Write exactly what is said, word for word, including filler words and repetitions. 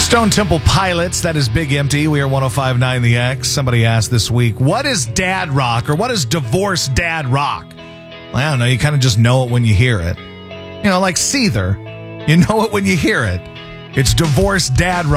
Stone Temple Pilots, that is Big Empty. We are one oh five point nine The X. Somebody asked this week, what is dad rock, or what is divorced dad rock? Well, I don't know. You kind of just know it when you hear it. You know, like Seether. You know it when you hear it. It's divorced dad rock.